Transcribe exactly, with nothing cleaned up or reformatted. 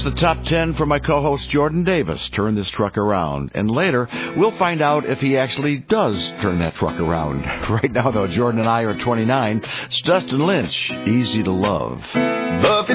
the top ten for my co-host Jordan Davis, Turn This Truck Around. And later, we'll find out if he actually does turn that truck around. Right now, though, Jordan and I are twenty-nine. It's Dustin Lynch, Easy to Love. Buffy